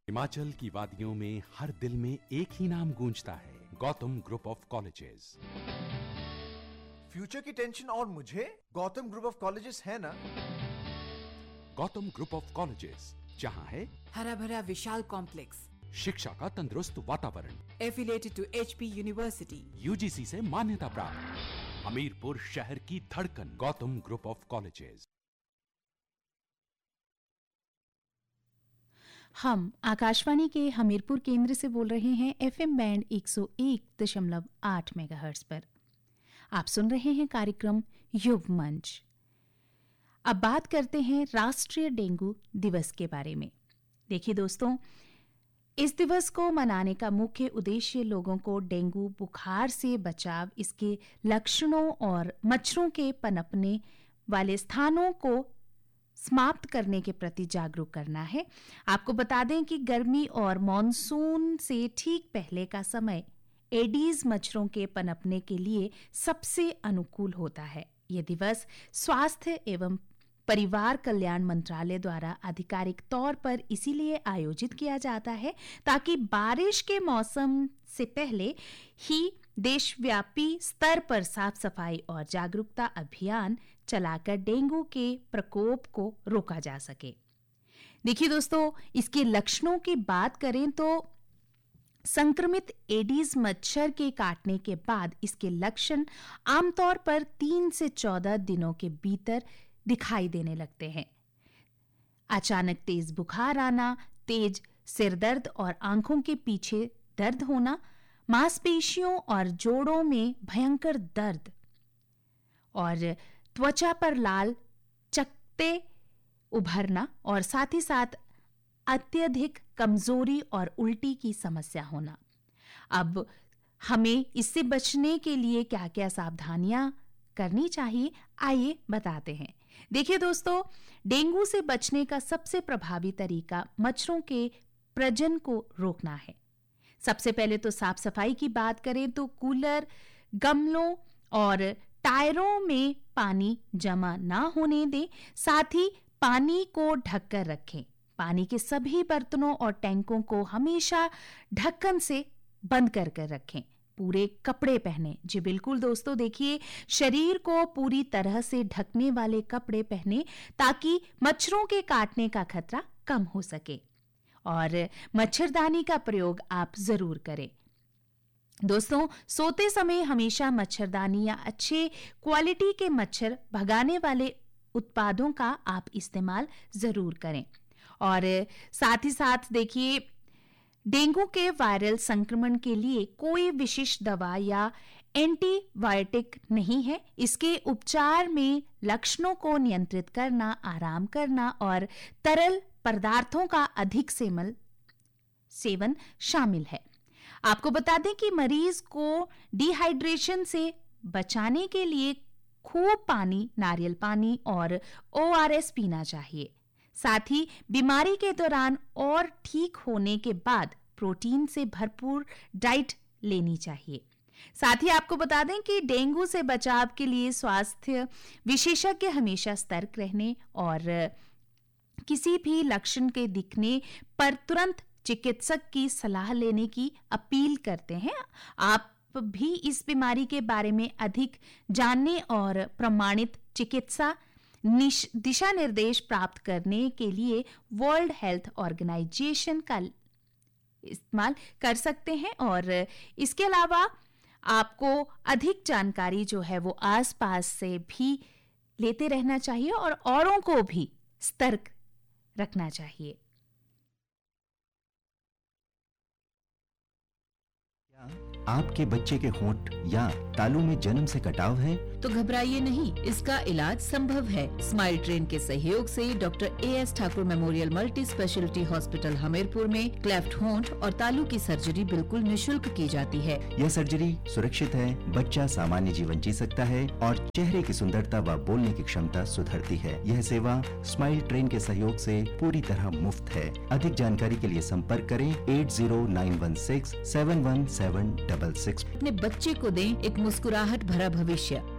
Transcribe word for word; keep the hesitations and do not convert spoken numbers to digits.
हिमाचल की वादियों में हर दिल में एक ही नाम गूंजता है, Gautam group of colleges. Future की टेंशन और मुझे गौतम ग्रुप ऑफ कॉलेजेस है ना। गौतम ग्रुप ऑफ कॉलेजेस, जहां है हरा भरा विशाल कॉम्प्लेक्स, शिक्षा का तंदुरुस्त वातावरण, affiliated to HP university, UGC से मान्यता प्राप्त, हमीरपुर शहर की धड़कन, गौतम ग्रुप ऑफ कॉलेजेस। हम आकाशवाणी के हमीरपुर केंद्र से बोल रहे हैं एफएम बैंड एक सौ एक दशमलव आठ मेगाहर्ट्ज पर। आप सुन रहे हैं कार्यक्रम युव मंच। अब बात करते हैं राष्ट्रीय डेंगू दिवस के बारे में। देखिए दोस्तों, इस दिवस को मनाने का मुख्य उद्देश्य लोगों को डेंगू बुखार से बचाव, इसके लक्षणों और मच्छरों के पनपने वाले स्थानों को समाप्त करने के प्रति जागरूक करना है। आपको बता दें कि गर्मी और मॉनसून से ठीक पहले का समय एडीज मच्छरों के पनपने के लिए सबसे अनुकूल होता है। यह दिवस स्वास्थ्य एवं परिवार कल्याण मंत्रालय द्वारा आधिकारिक तौर पर इसीलिए आयोजित किया जाता है ताकि बारिश के मौसम से पहले ही देशव्यापी स्तर पर साफ सफाई और जागरूकता अभियान चलाकर डेंगू के प्रकोप को रोका जा सके। देखिए दोस्तों, इसके लक्षणों की बात करें तो संक्रमित एडीज मच्छर के काटने के बाद इसके लक्षण आमतौर पर तीन से चौदह दिनों के भीतर दिखाई देने लगते हैं। अचानक तेज बुखार आना, तेज सिरदर्द और आंखों के पीछे दर्द होना, मांसपेशियों और जोड़ों में भयंकर दर्द और त्वचा पर लाल चकत्ते उभरना और साथ ही साथ अत्यधिक कमजोरी और उल्टी की समस्या होना। अब हमें इससे बचने के लिए क्या-क्या सावधानियां करनी चाहिए, आइए बताते हैं। देखिए दोस्तों, डेंगू से बचने का सबसे प्रभावी तरीका मच्छरों के प्रजनन को रोकना है। सबसे पहले तो साफ सफाई की बात करें तो कूलर, गमलों और टायरों में पानी जमा ना होने दें। साथ ही पानी को ढककर रखें। पानी के सभी बर्तनों और टैंकों को हमेशा ढक्कन से बंद कर कर रखें। पूरे कपड़े पहने। जी बिल्कुल दोस्तों, देखिए शरीर को पूरी तरह से ढकने वाले कपड़े पहने ताकि मच्छरों के काटने का खतरा कम हो सके। और मच्छरदानी का प्रयोग आप जरूर करें। दोस्तों, सोते समय हमेशा मच्छरदानी या अच्छे क्वालिटी के मच्छर भगाने वाले उत्पादों का आप इस्तेमाल जरूर करें। और साथ ही साथ देखिए, डेंगू के वायरल संक्रमण के लिए कोई विशिष्ट दवा या एंटीबायोटिक नहीं है। इसके उपचार में लक्षणों को नियंत्रित करना, आराम करना और तरल पदार्थों का अधिक सेवन सेवन शामिल है। आपको बता दें कि मरीज को डिहाइड्रेशन से बचाने के लिए खूब पानी, नारियल पानी और ओआरएस पीना चाहिए। साथ ही बीमारी के दौरान और ठीक होने के बाद प्रोटीन से भरपूर डाइट लेनी चाहिए। साथ ही आपको बता दें कि डेंगू से बचाव के लिए स्वास्थ्य विशेषज्ञ हमेशा सतर्क रहने और किसी भी लक्षण के दिखने पर तुरंत चिकित्सक की सलाह लेने की अपील करते हैं। आप भी इस बीमारी के बारे में अधिक जानने और प्रमाणित चिकित्सा दिशा निर्देश प्राप्त करने के लिए वर्ल्ड हेल्थ ऑर्गेनाइजेशन का इस्तेमाल कर सकते हैं। और इसके अलावा आपको अधिक जानकारी जो है वो आसपास से भी लेते रहना चाहिए और औरों को भी सतर्क रखना चाहिए। आपके बच्चे के होंठ या तालू में जन्म से कटाव है तो घबराइए नहीं, इसका इलाज संभव है। स्माइल ट्रेन के सहयोग से doctor A S Thakur memorial multi speciality hospital Hamirpur में क्लेफ्ट होंठ और तालू की सर्जरी बिल्कुल निशुल्क की जाती है। यह सर्जरी सुरक्षित है, बच्चा सामान्य जीवन जी सकता है और चेहरे की सुंदरता व बोलने की क्षमता सुधरती है। यह सेवा स्माइल ट्रेन के सहयोग से पूरी तरह मुफ्त है। अधिक जानकारी के लिए संपर्क करें eight zero nine one six seven one seven double six. अपने बच्चे को दें एक मुस्कुराहट भरा भविष्य।